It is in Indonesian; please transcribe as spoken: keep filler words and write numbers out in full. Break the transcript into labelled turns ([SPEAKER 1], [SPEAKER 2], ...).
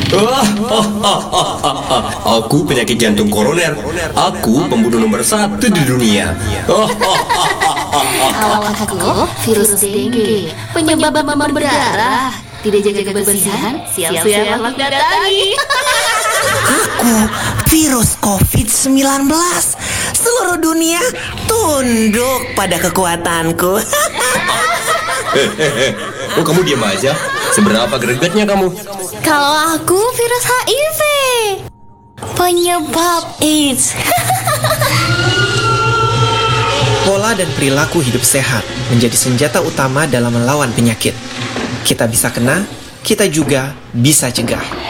[SPEAKER 1] Aku penyakit jantung koroner. Aku pembunuh nomor satu di dunia.
[SPEAKER 2] Kalau aku, virus dengue, penyebab demam berdarah. Tidak jaga kebersihan, siap-siap mendatangi.
[SPEAKER 3] Aku virus covid sembilan belas. Seluruh dunia tunduk pada kekuatanku.
[SPEAKER 1] Oh, kamu diam aja. Seberapa gregetnya kamu?
[SPEAKER 2] Kalau aku virus H I V, penyebab AIDS.
[SPEAKER 4] Pola dan perilaku hidup sehat menjadi senjata utama dalam melawan penyakit. Kita bisa kena, kita juga bisa cegah.